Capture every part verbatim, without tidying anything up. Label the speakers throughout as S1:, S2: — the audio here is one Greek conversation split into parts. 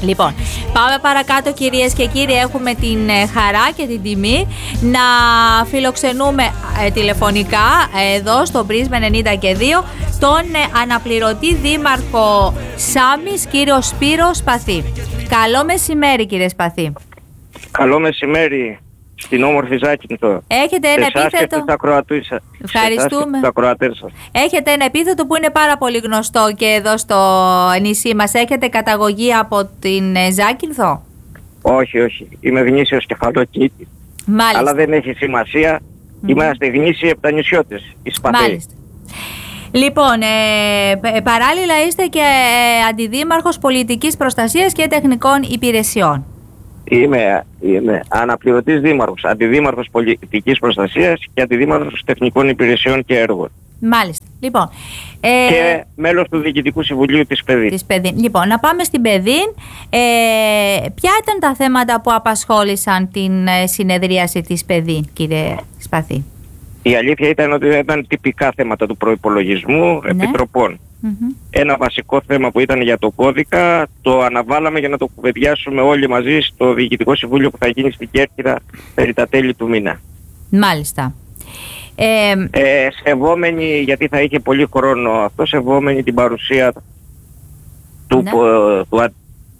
S1: Λοιπόν, πάμε παρακάτω κυρίες και κύριοι. Έχουμε την χαρά και την τιμή να φιλοξενούμε ε, τηλεφωνικά εδώ στο Πρίσμα ενενήντα και δύο τον ε, αναπληρωτή δήμαρχο Σάμης, κύριο Σπύρο Σπαθή. Καλό μεσημέρι κύριε Σπαθή.
S2: Καλό μεσημέρι στην όμορφη Ζάκυνθο.
S1: Έχετε ένα επίθετο. Ευχαριστούμε. Έχετε ένα επίθετο που είναι πάρα πολύ γνωστό και εδώ στο νησί μας. Έχετε καταγωγή από την Ζάκυνθο?
S2: Όχι, όχι. Είμαι γνήσιος κεφαλοκήτη.
S1: Μάλιστα.
S2: Αλλά δεν έχει σημασία. Mm-hmm. Είμαστε γνήσιοι από τα νησιώτες.
S1: Μάλιστα. Λοιπόν, ε, παράλληλα είστε και ε, αντιδήμαρχος πολιτικής προστασίας και τεχνικών υπηρεσιών.
S2: Είμαι, είμαι αναπληρωτής δήμαρχος, αντιδήμαρχος πολιτικής προστασίας και αντιδήμαρχος τεχνικών υπηρεσιών και έργων.
S1: Μάλιστα. Λοιπόν, ε,
S2: και μέλος του Διοικητικού Συμβουλίου της ΠΕΔΗΝ.
S1: Της ΠΕΔΗΝ. Λοιπόν, να πάμε στην ΠΕΔΗΝ. Ε, ποια ήταν τα θέματα που απασχόλησαν την συνεδρίαση της ΠΕΔΗΝ, κύριε Σπαθή?
S2: Η αλήθεια ήταν ότι ήταν τυπικά θέματα του προϋπολογισμού, ναι, επιτροπών. Mm-hmm. Ένα βασικό θέμα που ήταν για το κώδικα το αναβάλαμε για να το κουβεντιάσουμε όλοι μαζί στο Διοικητικό Συμβούλιο που θα γίνει στην Κέρκυρα περί τα τέλη του μήνα.
S1: Μάλιστα. Ε,
S2: ε, σεβόμενοι, γιατί θα είχε πολύ χρόνο αυτό, σεβόμενοι την παρουσία του, ναι, του, του,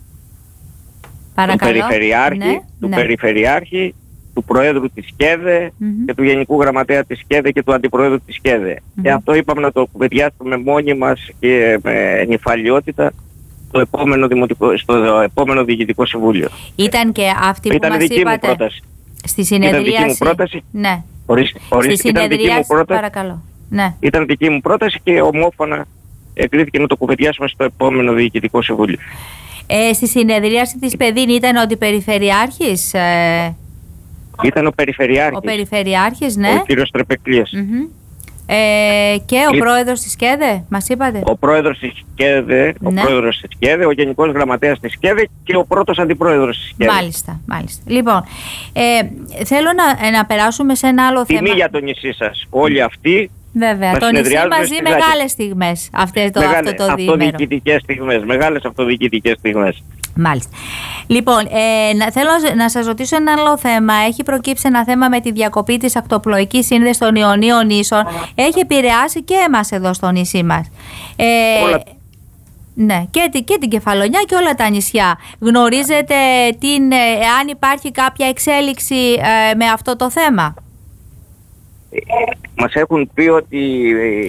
S2: του Περιφερειάρχη, ναι, του, ναι, Περιφερειάρχη, του Προέδρου της ΚΕΔΕ, mm-hmm, και του Γενικού Γραμματέα της ΚΕΔΕ και του Αντιπροέδρου της ΚΕΔΕ. Mm-hmm. Και αυτό είπαμε να το κουβεντιάσουμε μόνοι μας και με νυφαλιότητα στο επόμενο, δημοτικό, στο επόμενο Διοικητικό Συμβούλιο.
S1: Ήταν και αυτή που
S2: ήταν
S1: μας
S2: δική
S1: είπατε
S2: μου πρόταση.
S1: Στη συνεδρίαση.
S2: Ήταν δική μου πρόταση.
S1: Ναι.
S2: Ορίστε, ορίστε.
S1: Στη
S2: ήταν δική μου πρόταση.
S1: Παρακαλώ. Ναι.
S2: Ήταν δική μου πρόταση και ομόφωνα εγκρίθηκε να το κουβεντιάσουμε στο επόμενο Διοικητικό Συμβούλιο.
S1: Ε, στη συνεδρίαση της ΠΕΔΗΝ ήταν ότι Περιφερειάρχης... Ε...
S2: Ήταν ο Περιφερειάρχης.
S1: Ο Περιφερειάρχης, ναι.
S2: Ο κύριος Τρεπεκλίας.
S1: Mm-hmm. Ε, και ο Λ... πρόεδρος της ΚΕΔΕ, μας είπατε.
S2: Ο πρόεδρος της ΚΕΔΕ, ο ναι, πρόεδρος της ΚΕΔΕ, ο Γενικός Γραμματέας της ΚΕΔΕ και ο πρώτος αντιπρόεδρος της ΚΕΔΕ.
S1: Μάλιστα, μάλιστα. Λοιπόν, ε, θέλω να, να περάσουμε σε ένα άλλο
S2: Τιμή
S1: θέμα.
S2: Τιμή για το νησί σας. Όλοι αυτοί.
S1: Βέβαια, το νησί μαζί μεγάλες στιγμές αυτό το,
S2: Μεγάλες,
S1: αυτό το διήμερο.
S2: Αυτοδιοικητικές στιγμές, μεγάλες αυτοδιοικητικές στιγμές.
S1: Μάλιστα. Λοιπόν, ε, να, θέλω να σας ρωτήσω ένα άλλο θέμα. Έχει προκύψει ένα θέμα με τη διακοπή της ακτοπλοϊκής σύνδεσης των Ιωνίων νήσων. Έχει επηρεάσει και εμάς εδώ στο νησί μας. Ε,
S2: όλα...
S1: Ναι, και, και την Κεφαλονιά και όλα τα νησιά. Γνωρίζετε την, αν υπάρχει κάποια εξέλιξη ε, με αυτό το θέμα?
S2: Μας έχουν πει ότι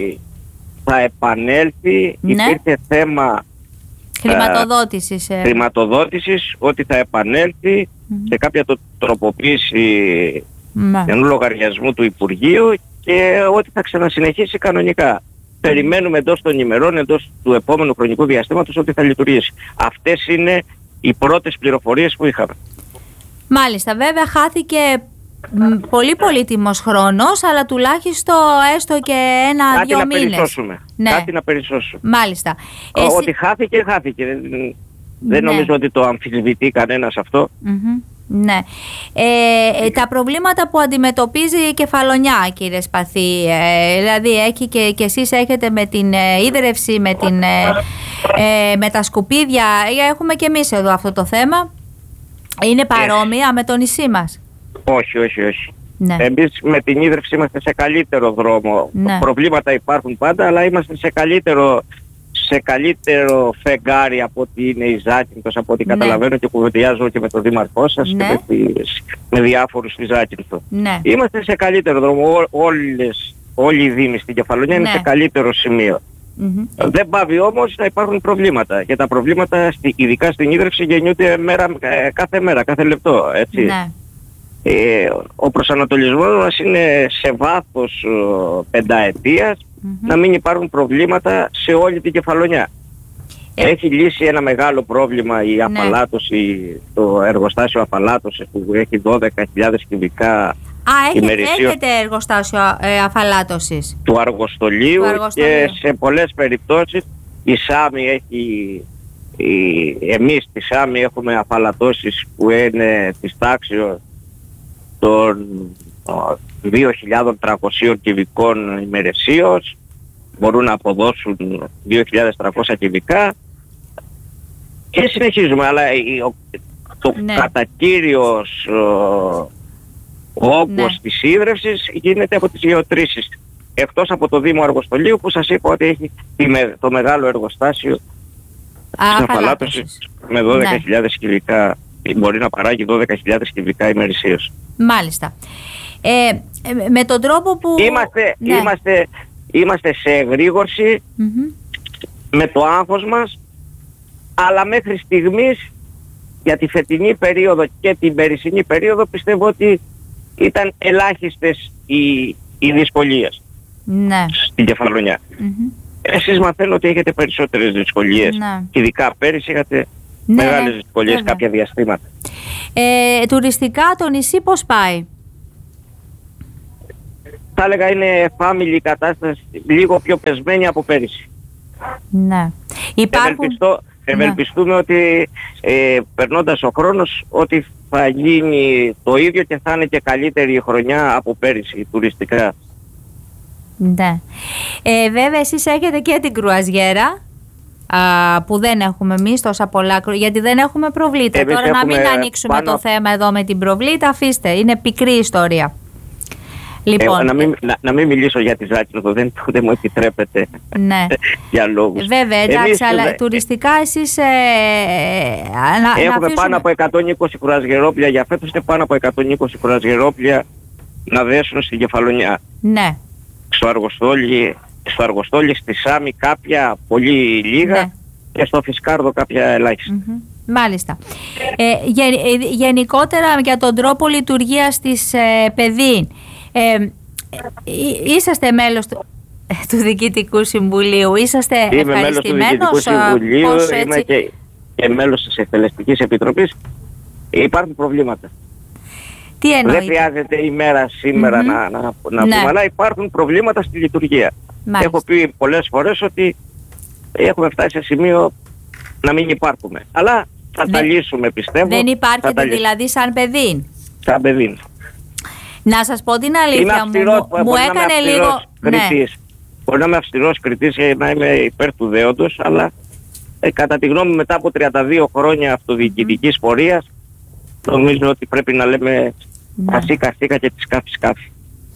S2: θα επανέλθει, ναι, υπήρχε θέμα
S1: χρηματοδότησης, ε.
S2: χρηματοδότησης, ότι θα επανέλθει mm-hmm. σε κάποια το, τροποποίηση mm-hmm. ενός λογαριασμού του Υπουργείου και ότι θα ξανασυνεχίσει κανονικά. Mm-hmm. Περιμένουμε εντός των ημερών, εντός του επόμενου χρονικού διαστήματος ότι θα λειτουργήσει. Αυτές είναι οι πρώτες πληροφορίες που είχαμε.
S1: Μάλιστα, βέβαια χάθηκε πολύ πολύτιμος χρόνος, αλλά τουλάχιστον έστω και ένα-δύο μήνες.
S2: Κάτι να περισσώσουμε. Ναι. Κάτι να περισσώσουμε.
S1: Μάλιστα.
S2: Ο, Εσύ... Ότι χάθηκε, χάθηκε. Δεν, ναι, δεν νομίζω ότι το αμφισβητεί κανένας αυτό.
S1: Mm-hmm. Ναι. Ε, ε, τα προβλήματα που αντιμετωπίζει η Κεφαλονιά, κύριε Σπαθή, ε, δηλαδή έχει και, και εσείς έχετε με την ε, ίδρυυση, με, την, ε, ε, με τα σκουπίδια, έχουμε και εμείς εδώ αυτό το θέμα. Είναι παρόμοια ε. με το νησί μας?
S2: Όχι, όχι, όχι.
S1: Ναι.
S2: Εμείς με την ίδρυυση είμαστε σε καλύτερο δρόμο.
S1: Ναι.
S2: Προβλήματα υπάρχουν πάντα, αλλά είμαστε σε καλύτερο, σε καλύτερο φεγγάρι από ότι είναι η Ζάκυνθος, από ό,τι ναι. καταλαβαίνω και κουβεντιάζω και με τον δήμαρχό σας ναι. και με, με διάφορους στη Ζάκυνθο.
S1: Ναι.
S2: Είμαστε σε καλύτερο δρόμο. Ό, όλες, όλοι οι δήμοι στην Κεφαλονιά ναι. είναι σε καλύτερο σημείο. Mm-hmm. Δεν πάβει όμως να υπάρχουν προβλήματα. Και τα προβλήματα, ειδικά στην ίδρυυση, γεννιούνται μέρα, κάθε μέρα, κάθε λεπτό. Έτσι.
S1: Ναι.
S2: Ε, ο προσανατολισμός μας είναι σε βάθος ο, πενταετίας mm-hmm. να μην υπάρχουν προβλήματα σε όλη την Κεφαλονιά. Ε. Έχει λύσει ένα μεγάλο πρόβλημα η αφαλάτωση, ναι. το εργοστάσιο αφαλάτωσης που έχει δώδεκα χιλιάδες κυβικά.
S1: Α, έχετε, έχετε εργοστάσιο ε, αφαλάτωσης.
S2: Του αργοστολίου, του αργοστολίου και σε πολλές περιπτώσεις η Σάμη έχει... Η, εμείς στη Σάμη έχουμε αφαλατώσεις που είναι της τάξης των δύο χιλιάδες τριακόσιων κυβικών ημερησίως, μπορούν να αποδώσουν δύο χιλιάδες τριακόσια κυβικά Και συνεχίζουμε, αλλά το
S1: ναι.
S2: κατά κύριος ο όγκος ναι. της ίδρευσης γίνεται από τις γεωτρήσεις. Εκτός από το Δήμο Αργοστολίου που σας είπα ότι έχει το μεγάλο εργοστάσιο της αφαλάτωσης με δώδεκα χιλιάδες ναι. κυβικά, μπορεί να παράγει δώδεκα χιλιάδες κυβικά ημερησίως.
S1: Μάλιστα. Ε, με τον τρόπο που...
S2: Είμαστε, ναι. είμαστε, είμαστε σε εγρήγορση mm-hmm. με το άγχος μας, αλλά μέχρι στιγμής για τη φετινή περίοδο και την περσινή περίοδο πιστεύω ότι ήταν ελάχιστες οι, οι δυσκολίες
S1: ναι.
S2: στην Κεφαλονιά. Mm-hmm. Εσείς μαθαίνω ότι έχετε περισσότερες δυσκολίες. Ναι. Ειδικά πέρυσι είχατε ναι, μεγάλες δυσκολίες βέβαια. κάποια διαστήματα.
S1: Ε, τουριστικά το νησί πώς πάει?
S2: Θα έλεγα είναι family κατάσταση, λίγο πιο πεσμένη από πέρυσι.
S1: Ναι. Υπάρχουν...
S2: Ευελπιστώ, ευελπιστούμε ναι. ότι ε, περνώντας ο χρόνος ότι θα γίνει το ίδιο και θα είναι και καλύτερη η χρονιά από πέρυσι τουριστικά.
S1: Ναι. Ε, βέβαια εσείς έχετε και την κρουαζιέρα α, που δεν έχουμε εμείς τόσα πολλά, γιατί δεν έχουμε προβλήτα.
S2: Εμείς
S1: Τώρα να μην ανοίξουμε
S2: πάνω...
S1: το θέμα εδώ με την προβλήτα, αφήστε, είναι πικρή ιστορία. Λοιπόν,
S2: ε, να, μην, να, να μην μιλήσω για τη Ζάκυνθο, δεν, δεν μου επιτρέπετε
S1: ναι.
S2: για λόγους.
S1: Βέβαια, εντάξει, εμείς, αλλά δε... τουριστικά εσείς... Ε, να,
S2: έχουμε
S1: να αφήσουμε...
S2: πάνω από εκατόν είκοσι κρουαζιερόπλια, για φέτος είναι πάνω από εκατόν είκοσι κρουαζιερόπλια να δέσουν στην Κεφαλονιά.
S1: Ναι.
S2: Στο Αργοστόλι, στο Αργοστόλι, στη Σάμι κάποια πολύ λίγα ναι. και στο Φισκάρδο κάποια ελάχιστα.
S1: Mm-hmm. Μάλιστα. Ε, γε, ε, γενικότερα για τον τρόπο λειτουργίας της ε, ΠΕΔΗ, ε, ε, είσαστε μέλος του, του Διοικητικού Συμβουλίου, είσαστε
S2: είμαι ευχαριστημένος? Είμαι μέλος του Διοικητικού Συμβουλίου, πώς, είμαι και, και μέλος της Εκτελεστικής Επιτροπής. Υπάρχουν προβλήματα.
S1: Τι εννοείται?
S2: Δεν χρειάζεται η μέρα σήμερα mm-hmm. να, να, να ναι. πούμε, αλλά υπάρχουν προβλήματα στη λειτουργία. Μάλιστα. Έχω πει πολλές φορές ότι έχουμε φτάσει σε σημείο να μην υπάρχουμε. Αλλά θα δεν, τα λύσουμε, πιστεύω.
S1: Δεν υπάρχετε δηλαδή σαν παιδί?
S2: Σαν παιδί.
S1: Να σας πω την αλήθεια
S2: αυστηρός,
S1: μου, μου έκανε λίγο...
S2: Κριτής. Ναι. Μπορεί να είμαι αυστηρός κριτής και να είμαι υπέρ του δέοντος, αλλά ε, κατά τη γνώμη μετά από τριάντα δύο χρόνια αυτοδιοικητικής mm. πορείας, νομίζω ότι πρέπει να λέμε κασίκα κασίκα και τη σκάφη σκάφη.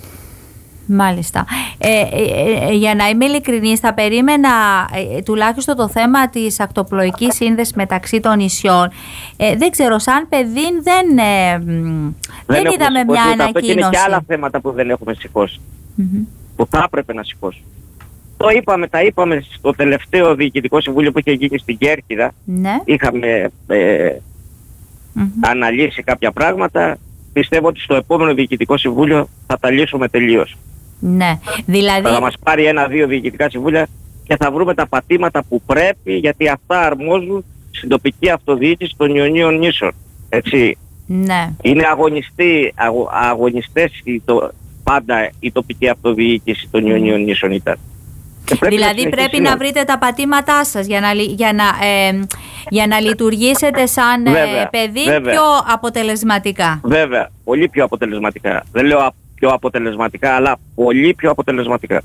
S1: Μάλιστα. Ε, ε, ε, για να είμαι ειλικρινής, θα περίμενα ε, τουλάχιστον το θέμα της ακτοπλοϊκής σύνδεσης μεταξύ των νησιών. Ε, δεν ξέρω, σαν παιδί δεν, ε, δεν, δεν είδαμε μια ανακοίνωση.
S2: Είναι και άλλα θέματα που δεν έχουμε σηκώσει. Mm-hmm. Που θα έπρεπε να σηκώσει. Το είπαμε, τα είπαμε στο τελευταίο Διοικητικό Συμβούλιο που είχε γίνει στην Κέρκυρα.
S1: Ναι. Είχαμε
S2: ε, mm-hmm. αναλύσει κάποια πράγματα. Πιστεύω ότι στο επόμενο Διοικητικό Συμβούλιο θα τα λύσουμε τελείως.
S1: Ναι, δηλαδή...
S2: Θα μας πάρει ένα-δύο Διοικητικά Συμβούλια και θα βρούμε τα πατήματα που πρέπει, γιατί αυτά αρμόζουν στην τοπική αυτοδιοίκηση των Ιωνίων νήσων. Έτσι.
S1: Ναι.
S2: Είναι αγωνιστή, αγω, αγωνιστές η, το, πάντα η τοπική αυτοδιοίκηση των Ιωνίων νήσων ήταν.
S1: Πρέπει δηλαδή να πρέπει να βρείτε τα πατήματά σας για να, για να, ε, για να λειτουργήσετε σαν βέβαια, ε, παιδί βέβαια. πιο αποτελεσματικά.
S2: Βέβαια, πολύ πιο αποτελεσματικά. Δεν λέω πιο αποτελεσματικά, αλλά πολύ πιο αποτελεσματικά.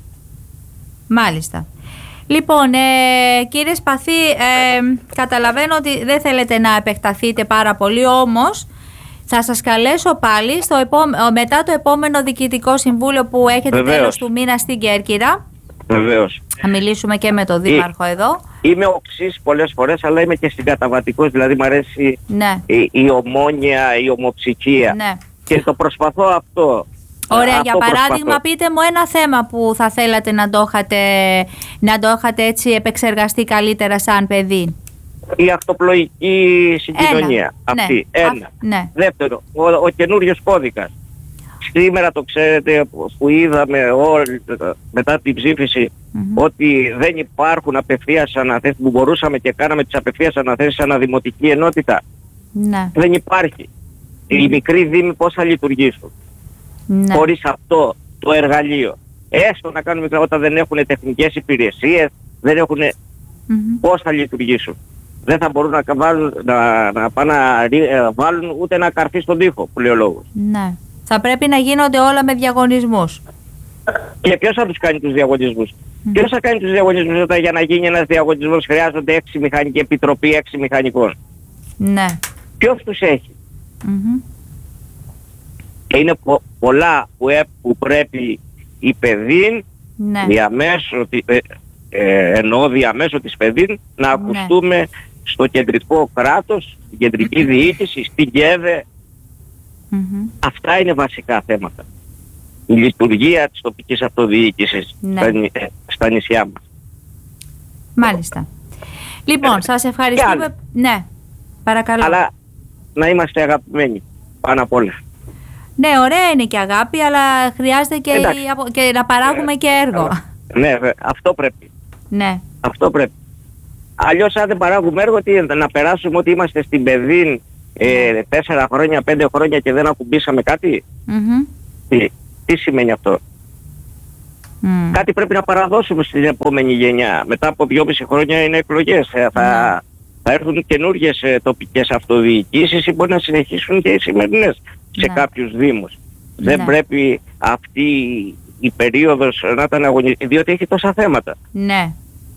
S1: Μάλιστα. Λοιπόν, ε, κύριε Σπαθή, ε, καταλαβαίνω ότι δεν θέλετε να επεκταθείτε πάρα πολύ, όμως θα σας καλέσω πάλι στο επόμε- μετά το επόμενο Διοικητικό Συμβούλιο που έχετε Βεβαίως. τέλος του μήνα στην Κέρκυρα.
S2: Βεβαίως.
S1: Θα μιλήσουμε και με τον Δήμαρχο
S2: Ή,
S1: εδώ.
S2: Είμαι οξύς πολλές φορές, αλλά είμαι και συγκαταβατικός, δηλαδή μου αρέσει
S1: ναι.
S2: η, η ομόνοια, η ομοψυχία.
S1: Ναι.
S2: Και το προσπαθώ αυτό.
S1: Ωραία,
S2: αυτό
S1: για παράδειγμα
S2: προσπαθώ.
S1: πείτε μου ένα θέμα που θα θέλατε να το είχατε, να το είχατε έτσι επεξεργαστεί καλύτερα σαν παιδί.
S2: Η ακτοπλοϊκή συγκοινωνία.
S1: Ένα.
S2: Αυτή.
S1: Ναι.
S2: Ένα.
S1: Α, ναι.
S2: Δεύτερο, ο, ο καινούριος κώδικας. Σήμερα το ξέρετε που είδαμε όλοι, μετά την ψήφιση mm-hmm. ότι δεν υπάρχουν απευθείας αναθέσεις, που μπορούσαμε και κάναμε τις απευθείας αναθέσεις αναδημοτική ενότητα.
S1: Ναι.
S2: Δεν υπάρχει. Mm-hmm. Οι μικροί δήμοι πώς θα λειτουργήσουν ναι. χωρίς αυτό το εργαλείο. Έστω να κάνουν μικρά όταν δεν έχουν τεχνικές υπηρεσίες, δεν έχουν mm-hmm. πώς θα λειτουργήσουν. Δεν θα μπορούν να, βάλουν, να, να πάνε να βάλουν ούτε ένα καρφί στον τοίχο που λέει ο λόγος.
S1: Ναι. Θα πρέπει να γίνονται όλα με διαγωνισμούς.
S2: Και ποιος θα τους κάνει τους διαγωνισμούς? Mm. Ποιος θα κάνει τους διαγωνισμούς όταν για να γίνει ένας διαγωνισμός χρειάζονται έξι μηχανική επιτροπή, έξι μηχανικών?
S1: Ναι.
S2: Ποιος τους έχει?
S1: Mm-hmm.
S2: Και είναι πο- πολλά που, ε, που πρέπει η παιδίν,
S1: ναι.
S2: διαμέσω, ε, ε, εννοώ διαμέσω της παιδίν, να ακουστούμε ναι. στο κεντρικό κράτος, στην κεντρική διοίκηση, στην ΚΕΔΕ.
S1: Mm-hmm.
S2: Αυτά είναι βασικά θέματα. Η λειτουργία της τοπικής αυτοδιοίκησης ναι. στα, στα νησιά μας.
S1: Μάλιστα. Λοιπόν, ε, σας ευχαριστούμε. Ναι, παρακαλώ.
S2: Αλλά να είμαστε αγαπημένοι πάνω απ' όλα.
S1: Ναι, ωραία είναι και αγάπη, αλλά χρειάζεται και, η, και να παράγουμε και έργο.
S2: Ναι, αυτό πρέπει.
S1: Ναι.
S2: Αυτό πρέπει. Αλλιώς αν δεν παράγουμε έργο, τι είναι, να περάσουμε ότι είμαστε στην παιδίν ε, τέσσερα χρόνια, πέντε χρόνια και δεν ακουμπήσαμε κάτι.
S1: Mm-hmm.
S2: Τι, τι σημαίνει αυτό?
S1: Mm.
S2: Κάτι πρέπει να παραδώσουμε στην επόμενη γενιά. Μετά από δυόμιση χρόνια είναι εκλογές. Ε, θα, mm. θα έρθουν καινούργιες ε, τοπικές αυτοδιοικήσεις ή μπορεί να συνεχίσουν και οι σημερινές σε ναι. κάποιους δήμους. Ναι. Δεν πρέπει αυτή η περίοδος να ήταν αγωνιστική, διότι έχει τόσα θέματα.
S1: Ναι.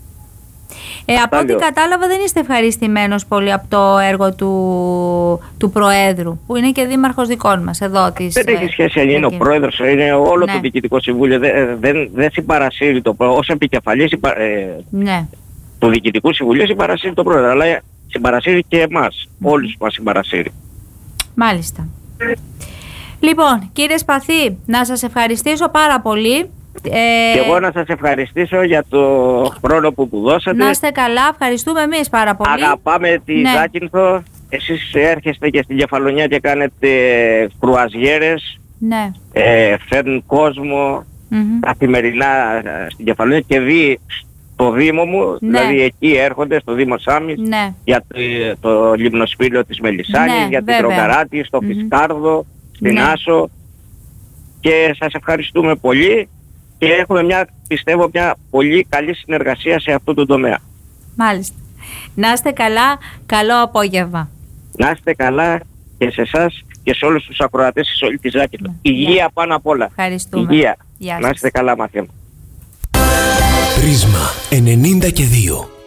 S1: Ε, από ό,τι κατάλαβα δεν είστε ευχαριστημένος πολύ από το έργο του, του Προέδρου, που είναι και δήμαρχος δικών μας εδώ της...
S2: Δεν έχει σχέση αν είναι ο Πρόεδρος, είναι όλο ναι. το Διοικητικό Συμβούλιο, δεν, δεν, δεν συμπαρασύρει το Πρόεδρο, ως επικεφαλής ε,
S1: ναι.
S2: του Διοικητικού Συμβουλίου συμπαρασύρει το Πρόεδρο, αλλά συμπαρασύρει και εμάς, mm. όλους μας συμπαρασύρει.
S1: Μάλιστα. Λοιπόν, κύριε Σπαθή, να σας ευχαριστήσω πάρα πολύ.
S2: Ε... Και εγώ να σας ευχαριστήσω για το χρόνο που μου δώσατε.
S1: Να είστε καλά, ευχαριστούμε εμείς πάρα πολύ.
S2: Αγαπάμε τη ναι. Ζάκυνθο. Εσείς έρχεστε και στην Κεφαλονιά και κάνετε κρουαζιέρες.
S1: Ναι.
S2: Ε, φέρνουν κόσμο mm-hmm. καθημερινά στην Κεφαλονιά και δει το Δήμο μου, ναι. δηλαδή εκεί έρχονται στο Δήμο Σάμις
S1: ναι.
S2: για το, το λιμνοσπήλαιο της Μελισσάνης, ναι, για την Τροκαράτη, στο mm-hmm. Φισκάρδο, στην ναι. Άσο, και σας ευχαριστούμε πολύ και έχουμε μια, πιστεύω, μια πολύ καλή συνεργασία σε αυτό το τομέα.
S1: Μάλιστα. Να είστε καλά, καλό απόγευμα.
S2: Να είστε καλά και σε εσάς και σε όλους τους ακροατές σε όλη τη Ζάκυνθο. Ναι. Υγεία yeah. πάνω απ' όλα.
S1: Ευχαριστούμε.
S2: Υγεία. Να είστε καλά, μαθαίμα.
S3: Πρίσμα ενενήντα και δύο.